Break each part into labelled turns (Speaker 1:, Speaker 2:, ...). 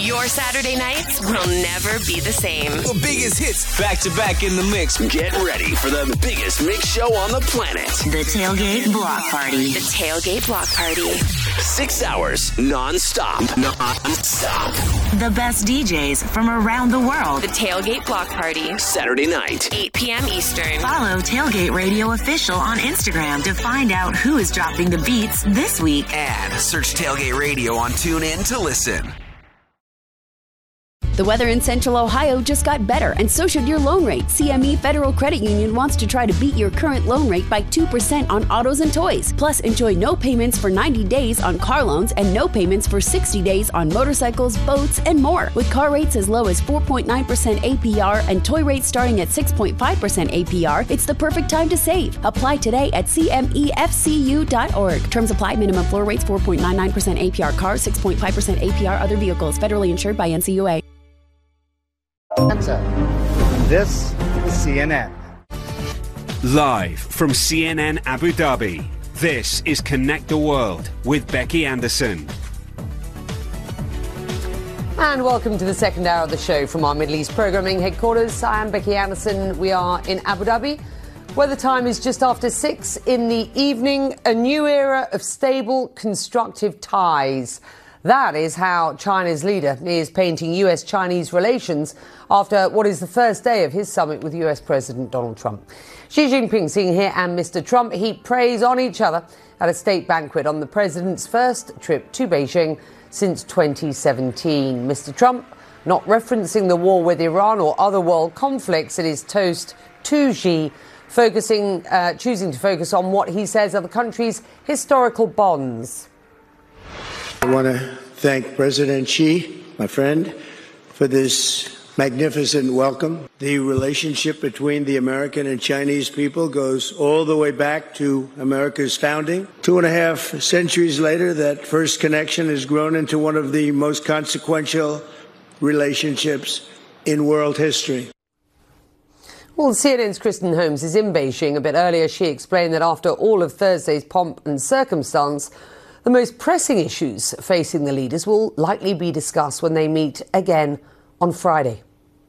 Speaker 1: Your Saturday nights will never be the same.
Speaker 2: The biggest hits back to back in the mix.
Speaker 3: Get ready for the biggest mix show on the planet.
Speaker 1: The Tailgate Block Party. The Tailgate Block Party.
Speaker 3: 6 hours non-stop. Non-stop.
Speaker 1: The best DJs from around the world. The Tailgate Block Party.
Speaker 3: Saturday night.
Speaker 1: 8 p.m. Eastern.
Speaker 4: Follow Tailgate Radio Official on Instagram to find out who is dropping the beats this week.
Speaker 2: And search Tailgate Radio on TuneIn to listen.
Speaker 5: The weather in Central Ohio just got better, and so should your loan rate. CME Federal Credit Union wants to try to beat your current loan rate by 2% on autos and toys. Plus, enjoy no payments for 90 days on car loans and no payments for 60 days on motorcycles, boats, and more. With car rates as low as 4.9% APR and toy rates starting at 6.5% APR, it's the perfect time to save. Apply today at cmefcu.org. Terms apply. Minimum floor rates 4.99% APR cars, 6.5% APR other vehicles. Federally insured by NCUA.
Speaker 6: This is CNN.
Speaker 7: Live from CNN Abu Dhabi, this is Connect the World with Becky Anderson.
Speaker 8: And welcome to the second hour of the show from our Middle East programming headquarters. I am Becky Anderson. We are in Abu Dhabi, where the time is just after 6 in the evening. A new era of stable, constructive ties. That is how China's leader is painting US-Chinese relations after what is the first day of his summit with US President Donald Trump. Xi Jinping sitting here and Mr. Trump heap praise on each other at a state banquet on the president's first trip to Beijing since 2017. Mr. Trump not referencing the war with Iran or other world conflicts in his toast to Xi, choosing to focus on what he says are the country's historical bonds.
Speaker 9: I want to thank President Xi, my friend, for this magnificent welcome. The relationship between the American and Chinese people goes all the way back to America's founding. 2.5 centuries later, that first connection has grown into one of the most consequential relationships in world history.
Speaker 8: Well, CNN's Kristen Holmes is in Beijing. A bit earlier, she explained that after all of Thursday's pomp and circumstance, the most pressing issues facing the leaders will likely be discussed when they meet again on Friday.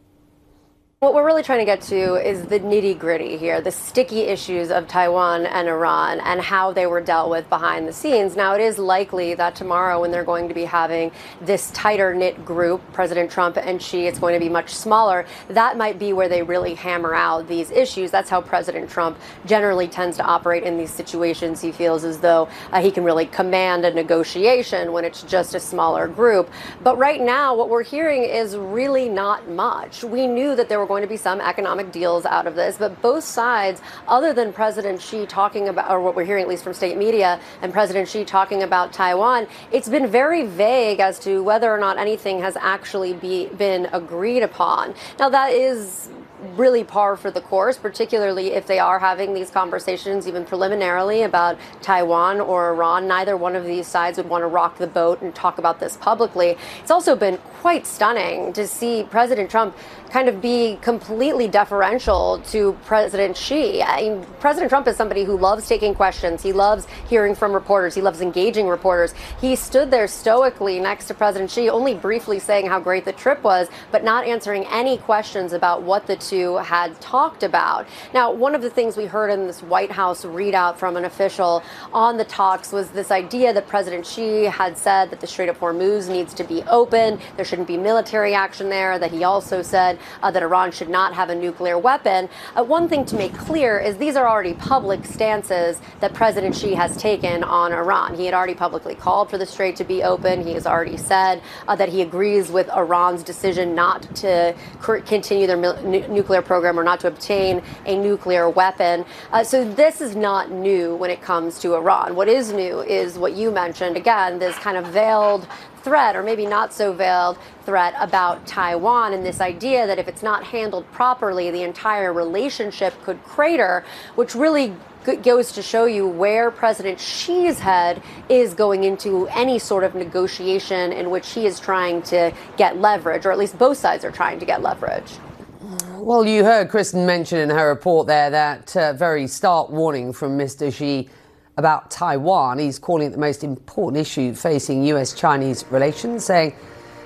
Speaker 10: What we're really trying to get to is the nitty-gritty here, the sticky issues of Taiwan and Iran and how they were dealt with behind the scenes. Now, it is likely that tomorrow, when they're going to be having this tighter-knit group, President Trump and Xi, it's going to be much smaller. That might be where they really hammer out these issues. That's how President Trump generally tends to operate in these situations. He feels as though he can really command a negotiation when it's just a smaller group. But right now, what we're hearing is really not much. We knew that there were going to be some economic deals out of this, but both sides, other than President Xi talking about, or what we're hearing at least from state media, and President Xi talking about Taiwan, it's been very vague as to whether or not anything has actually been agreed upon. Now, that is really par for the course, particularly if they are having these conversations, even preliminarily, about Taiwan or Iran. Neither one of these sides would want to rock the boat and talk about this publicly. It's also been quite stunning to see President Trump kind of be completely deferential to President Xi. I mean, President Trump is somebody who loves taking questions. He loves hearing from reporters. He loves engaging reporters. He stood there stoically next to President Xi, only briefly saying how great the trip was, but not answering any questions about what the two had talked about. Now, one of the things we heard in this White House readout from an official on the talks was this idea that President Xi had said that the Strait of Hormuz needs to be open. There shouldn't be military action there, that he also said that Iran should not have a nuclear weapon. One thing to make clear is these are already public stances that President Xi has taken on Iran. He had already publicly called for the Strait to be open. He has already said that he agrees with Iran's decision not to continue their nuclear program or not to obtain a nuclear weapon. So this is not new when it comes to Iran. What is new is what you mentioned, again, this kind of veiled threat, or maybe not so veiled threat, about Taiwan, and this idea that if it's not handled properly, the entire relationship could crater, which really goes to show you where President Xi's head is going into any sort of negotiation in which he is trying to get leverage, or at least both sides are trying to get leverage.
Speaker 8: Well, you heard Kristen mention in her report there that very stark warning from Mr. Xi about Taiwan. He's calling it the most important issue facing US-Chinese relations, saying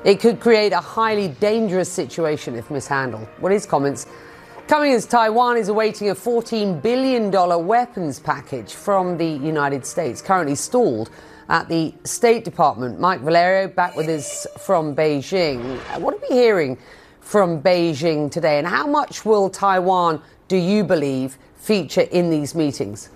Speaker 8: It could create a highly dangerous situation if mishandled. Well, his comments coming as Taiwan is awaiting a $14 billion weapons package from the United States, currently stalled at the State Department. Mike Valerio back with us from Beijing. What are we hearing from Beijing today, and how much will Taiwan, do you believe, feature in these meetings?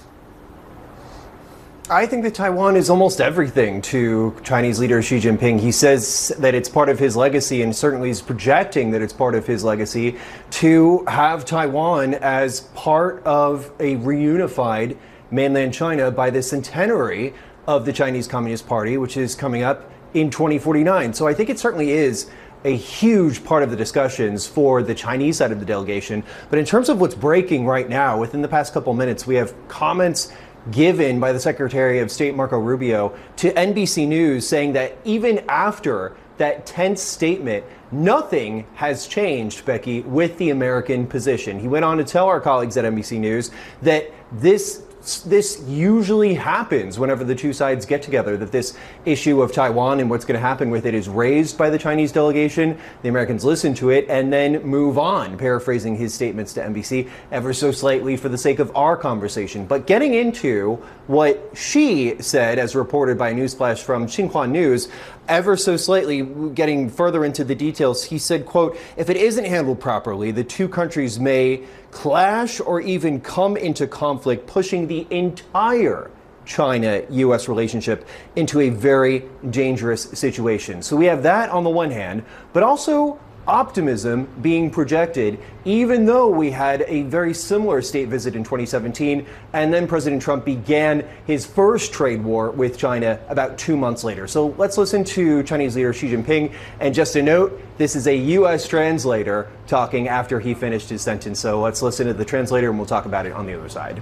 Speaker 11: I think that Taiwan is almost everything to Chinese leader Xi Jinping. He says that it's part of his legacy, and certainly is projecting that it's part of his legacy, to have Taiwan as part of a reunified mainland China by the centenary of the Chinese Communist Party, which is coming up in 2049. So I think it certainly is a huge part of the discussions for the Chinese side of the delegation. But in terms of what's breaking right now, within the past couple minutes, we have comments given by the Secretary of State Marco Rubio to NBC News saying that even after that tense statement, nothing has changed, Becky, with the American position. He went on to tell our colleagues at NBC News that this usually happens whenever the two sides get together, that this issue of Taiwan and what's going to happen with it is raised by the Chinese delegation. The Americans listen to it and then move on, paraphrasing his statements to NBC ever so slightly for the sake of our conversation. But getting into what Xi said, as reported by Newsflash from Xinhua News, ever so slightly, getting further into the details, he said, quote, if it isn't handled properly, the two countries may clash or even come into conflict, pushing the entire China-U.S. relationship into a very dangerous situation. So we have that on the one hand, but also optimism being projected, even though we had a very similar state visit in 2017, and then President Trump began his first trade war with China about 2 months later. So let's listen to Chinese leader Xi Jinping. And just a note, this is a U.S. translator talking after he finished his sentence. So let's listen to the translator and we'll talk about it on the other side.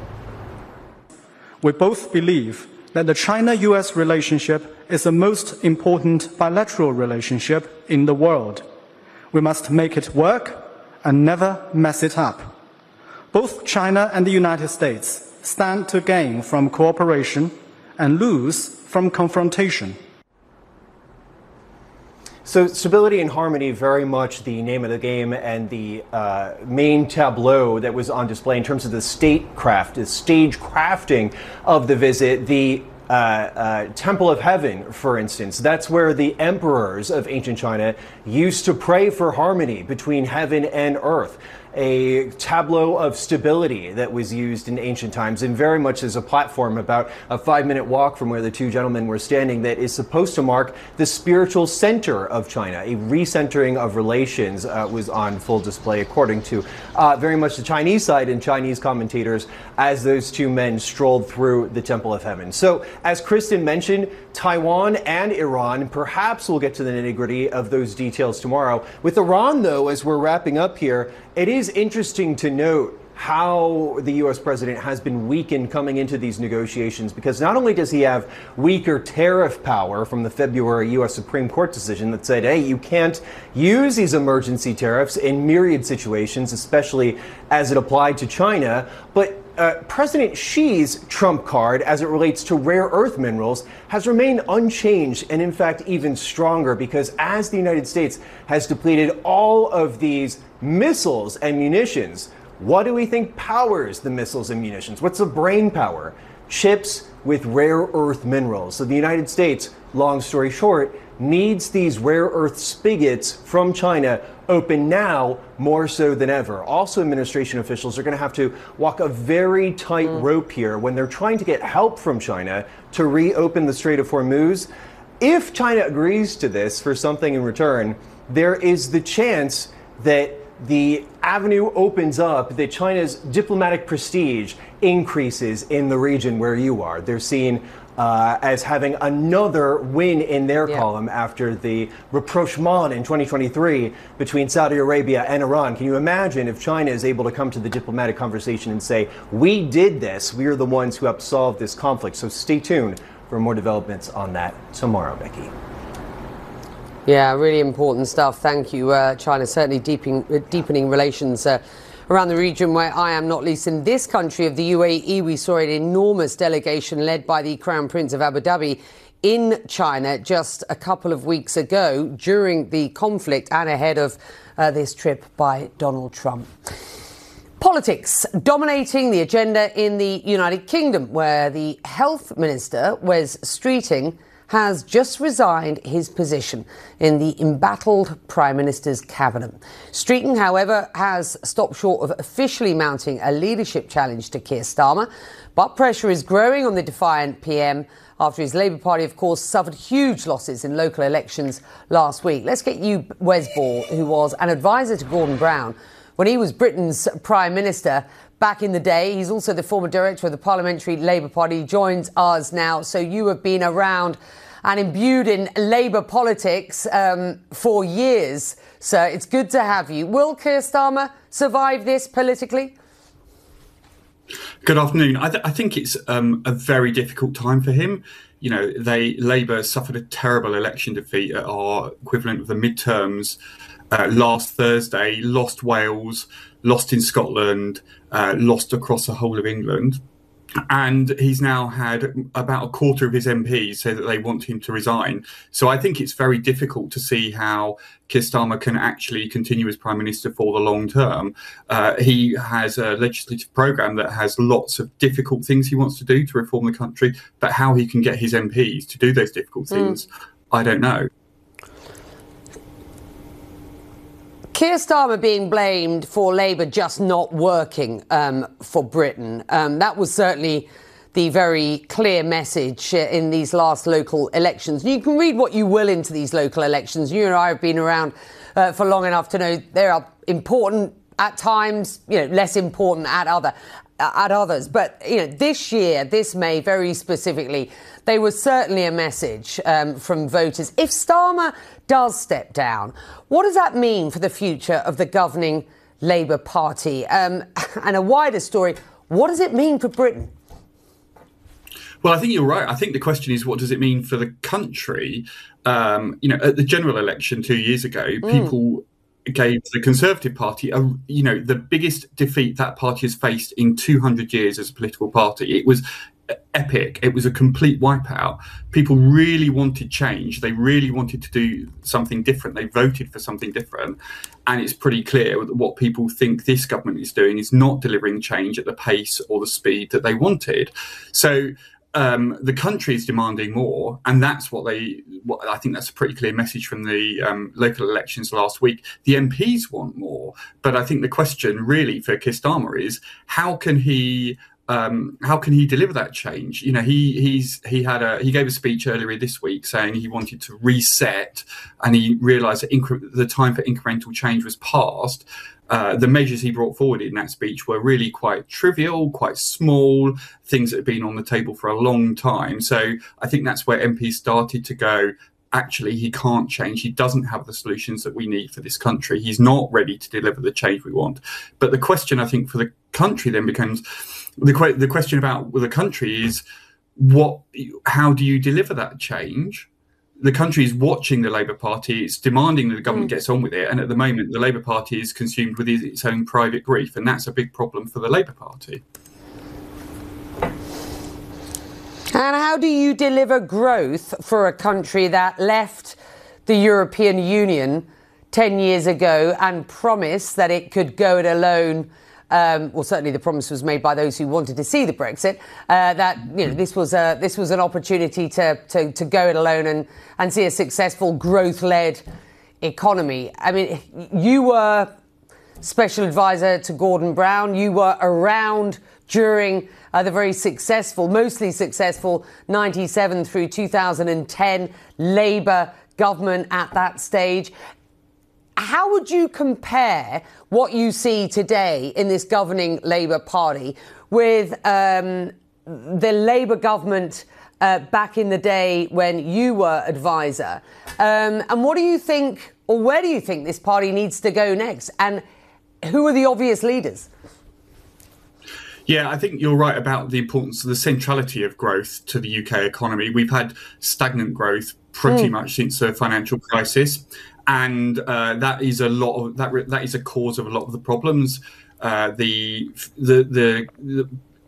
Speaker 12: We both believe that the China-U.S. relationship is the most important bilateral relationship in the world. We must make it work and never mess it up. Both China and the United States stand to gain from cooperation and lose from confrontation.
Speaker 11: So stability and harmony, very much the name of the game and the main tableau that was on display in terms of the statecraft, the stage crafting of the visit. The Temple of Heaven, for instance, that's where the emperors of ancient China used to pray for harmony between heaven and earth. A tableau of stability that was used in ancient times, and very much as a platform about a 5-minute walk from where the two gentlemen were standing, that is supposed to mark the spiritual center of China. A recentering of relations was on full display, according to very much the Chinese side and Chinese commentators, as those two men strolled through the Temple of Heaven. So, as Kristen mentioned, Taiwan and Iran, perhaps we'll get to the nitty-gritty of those details tomorrow. With Iran, though, as we're wrapping up here, it is interesting to note how the U.S. president has been weakened coming into these negotiations, because not only does he have weaker tariff power from the February U.S. Supreme Court decision that said, hey, you can't use these emergency tariffs in myriad situations, especially as it applied to China, but President Xi's trump card as it relates to rare earth minerals has remained unchanged, and in fact even stronger, because as the United States has depleted all of these missiles and munitions, what do we think powers the missiles and munitions? What's the brain power? Chips with rare earth minerals. So the United States, long story short, needs these rare earth spigots from China open now more so than ever. Also, administration officials are going to have to walk a very tight rope here when they're trying to get help from China to reopen the Strait of Hormuz. If China agrees to this for something in return, there is the chance that the avenue opens up, that China's diplomatic prestige increases in the region where you are. They're seen as having another win in their column after the rapprochement in 2023 between Saudi Arabia and Iran. Can you imagine if China is able to come to the diplomatic conversation and say, we did this, we are the ones who helped solve this conflict? So stay tuned for more developments on that tomorrow, Becky.
Speaker 8: Yeah, really important stuff. Thank you. China certainly deepening relations around the region, where I am not least in this country of the UAE. We saw an enormous delegation led by the Crown Prince of Abu Dhabi in China just a couple of weeks ago during the conflict and ahead of this trip by Donald Trump. Politics dominating the agenda in the United Kingdom, where the health minister, Wes Streeting, has just resigned his position in the embattled Prime Minister's cabinet. Streeting, however, has stopped short of officially mounting a leadership challenge to Keir Starmer, but pressure is growing on the defiant PM after his Labour Party, of course, suffered huge losses in local elections last week. Let's get you, Wes Ball, who was an advisor to Gordon Brown when he was Britain's Prime Minister back in the day. He's also the former director of the Parliamentary Labour Party. He joins us now. So you have been around and imbued in Labour politics for years. So it's good to have you. Will Keir Starmer survive this politically?
Speaker 13: Good afternoon. I think it's a very difficult time for him. You know, Labour suffered a terrible election defeat at our equivalent of the midterms last Thursday, lost Wales, lost in Scotland, lost across the whole of England. And he's now had about a quarter of his MPs say that they want him to resign. So I think it's very difficult to see how Keir Starmer can actually continue as Prime Minister for the long term. He has a legislative programme that has lots of difficult things he wants to do to reform the country, but how he can get his MPs to do those difficult things, I don't know.
Speaker 8: Keir Starmer being blamed for Labour just not working for Britain. That was certainly the very clear message in these last local elections. You can read what you will into these local elections. You and I have been around for long enough to know they are important at times, less important at others. But, this year, this May, very specifically, they were certainly a message from voters. If Starmer does step down, what does that mean for the future of the governing Labour Party? And a wider story, what does it mean for Britain?
Speaker 13: Well, I think you're right. I think the question is, what does it mean for the country? At the general election 2 years ago, people gave the Conservative Party the biggest defeat that party has faced in 200 years as a political party. It was epic. It was a complete wipeout. People really wanted change. They really wanted to do something different. They voted for something different. And it's pretty clear that what people think this government is doing is not delivering change at the pace or the speed that they wanted. So the country is demanding more, and that's what I think that's a pretty clear message from the local elections last week. The MPs want more, but I think the question really for Keir Starmer is how can he deliver that change? He gave a speech earlier this week saying he wanted to reset, and he realised that the time for incremental change was past. The measures he brought forward in that speech were really quite trivial, quite small, things that have been on the table for a long time. So I think that's where MPs started to go, actually, he can't change. He doesn't have the solutions that we need for this country. He's not ready to deliver the change we want. But the question, I think, for the country then becomes, the question about the country is, how do you deliver that change? The country is watching the Labour Party. It's demanding that the government gets on with it. And at the moment, the Labour Party is consumed with its own private grief. And that's a big problem for the Labour Party.
Speaker 8: And how do you deliver growth for a country that left the European Union 10 years ago and promised that it could go it alone? Well, certainly the promise was made by those who wanted to see the Brexit, that this was an opportunity to go it alone and see a successful growth-led economy. I mean, you were special advisor to Gordon Brown. You were around during the very successful, mostly successful 97 through 2010 Labour government at that stage. How would you compare what you see today in this governing Labour Party with the Labour government back in the day when you were advisor? And what do you think, or where do you think this party needs to go next? And who are the obvious leaders?
Speaker 13: Yeah, I think you're right about the importance of the centrality of growth to the UK economy. We've had stagnant growth pretty much since the financial crisis. And that is that is a cause of a lot of the problems. The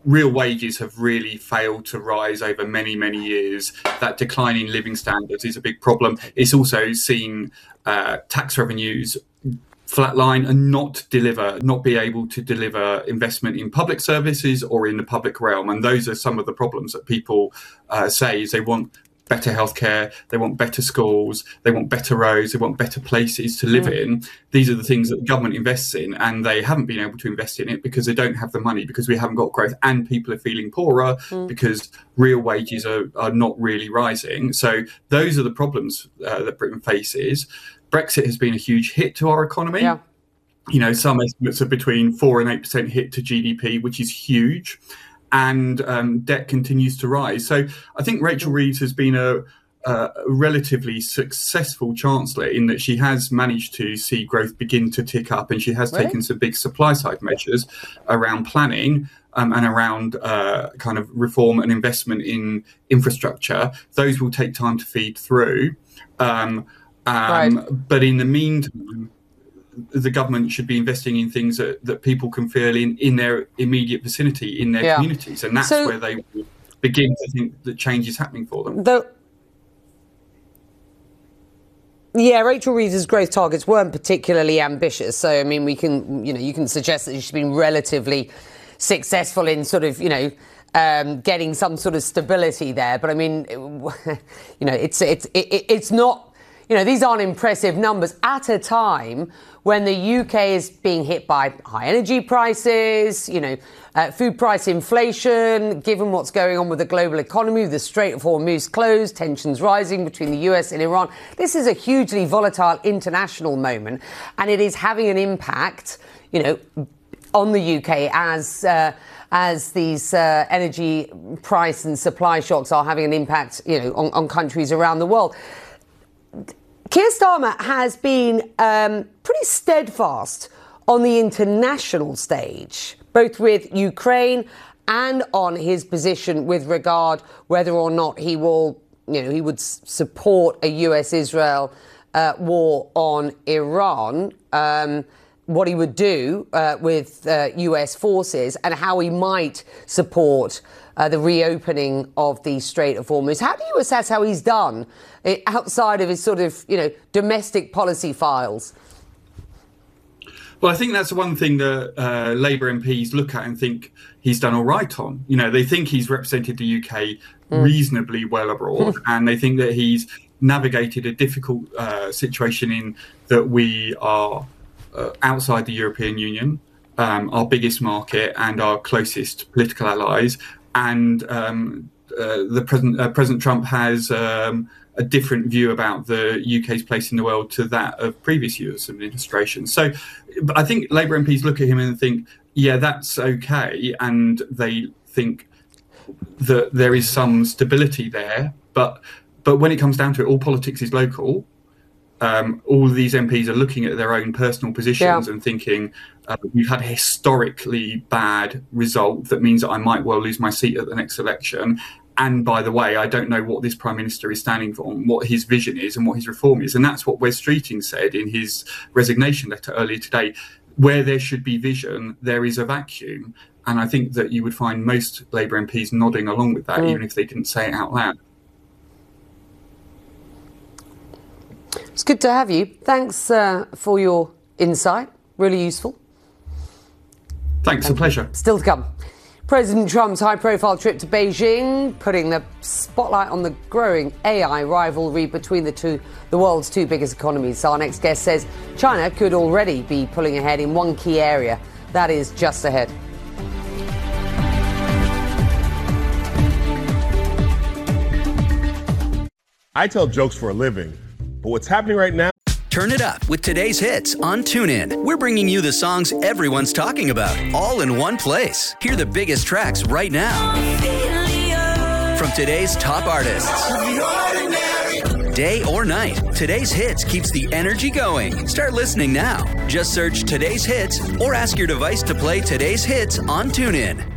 Speaker 13: real wages have really failed to rise over many, many years. That decline in living standards is a big problem. It's also seen tax revenues flatline and not be able to deliver investment in public services or in the public realm. And those are some of the problems that people say is they want better healthcare, they want better schools, they want better roads, they want better places to live in. These are the things that the government invests in, and they haven't been able to invest in it because they don't have the money, because we haven't got growth, and people are feeling poorer because real wages are not really rising. So those are the problems that Britain faces. Brexit has been a huge hit to our economy.
Speaker 8: Yeah.
Speaker 13: You know, some estimates are between 4 and 8% hit to GDP, which is huge. And debt continues to rise. So I think Rachel Reeves has been a relatively successful chancellor in that she has managed to see growth begin to tick up, and she has taken some big supply side measures around planning and around kind of reform and investment in infrastructure. Those will take time to feed through. But in the meantime, the government should be investing in things that people can feel in their immediate vicinity, in their communities. And that's where they will begin to think that change is happening for them.
Speaker 8: Rachel Reeves' growth targets weren't particularly ambitious. So, I mean, you can suggest that she's been relatively successful in sort of, getting some sort of stability there. But I mean, it's not. These aren't impressive numbers at a time when the UK is being hit by high energy prices, food price inflation, given what's going on with the global economy, the Strait of Hormuz closed, tensions rising between the US and Iran. This is a hugely volatile international moment, and it is having an impact, on the UK as these energy price and supply shocks are having an impact, on countries around the world. Keir Starmer has been pretty steadfast on the international stage, both with Ukraine and on his position with regard whether or not he will, he would support a US-Israel war on Iran, what he would do with US forces, and how he might support the reopening of the Strait of Hormuz. How do you assess how he's done outside of his sort of, domestic policy files?
Speaker 13: Well, I think that's one thing that Labour MPs look at and think he's done all right on. They think he's represented the UK reasonably well abroad, and they think that he's navigated a difficult situation in that we are outside the European Union, our biggest market and our closest political allies. And President Trump has a different view about the UK's place in the world to that of previous US administration. So I think Labour MPs look at him and think, yeah, that's okay. And they think that there is some stability there. But when it comes down to it, all politics is local. All of these MPs are looking at their own personal positions and thinking, we've had a historically bad result that means that I might well lose my seat at the next election. And by the way, I don't know what this Prime Minister is standing for, and what his vision is and what his reform is. And that's what Wes Streeting said in his resignation letter earlier today. Where there should be vision, there is a vacuum. And I think that you would find most Labour MPs nodding along with that, even if they didn't say it out loud.
Speaker 8: It's good to have you. Thanks for your insight. Really useful.
Speaker 13: Thanks, a pleasure.
Speaker 8: Still to come. President Trump's high-profile trip to Beijing, putting the spotlight on the growing AI rivalry between the world's two biggest economies. Our next guest says China could already be pulling ahead in one key area. That is just ahead.
Speaker 14: I tell jokes for a living, but what's happening right now?
Speaker 15: Turn it up with today's hits on TuneIn. We're bringing you the songs everyone's talking about, all in one place. Hear the biggest tracks right now from today's top artists. Day or night, today's hits keeps the energy going. Start listening now. Just search today's hits or ask your device to play today's hits on TuneIn.